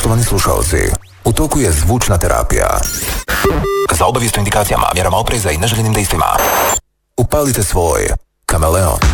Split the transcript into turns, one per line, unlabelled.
Poštovani slušalci, u toku je zvučna terapija. Za obavijest o indikacijama, mjerama opreza i neželjenim dejstvima upalite svoj kameleon.